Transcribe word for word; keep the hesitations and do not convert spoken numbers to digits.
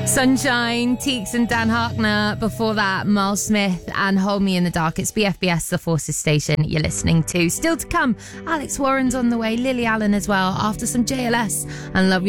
Sunshine, Teeks and Dan Harkner. Before that, Miles Smith and Hold Me in the Dark. It's B F B S, the Forces station you're listening to. Still to come, Alex Warren's on the way, Lily Allen as well, after some J L S and Love